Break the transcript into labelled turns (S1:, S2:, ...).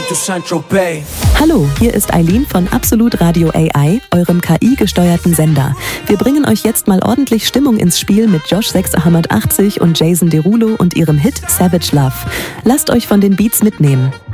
S1: du Saint-Tropez.
S2: Hallo, hier ist Eileen von Absolut Radio AI, eurem KI-gesteuerten Sender. Wir bringen euch jetzt mal ordentlich Stimmung ins Spiel mit Josh 680 und Jason Derulo und ihrem Hit Savage Love. Lasst euch von den Beats mitnehmen.